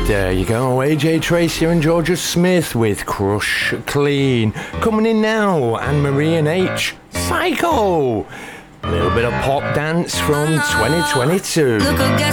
There you go, AJ Tracy and Georgia Smith with Crush Clean. Coming in now, Anne-Marie and H, Psycho. A little bit of pop dance from 2022. Look, I guess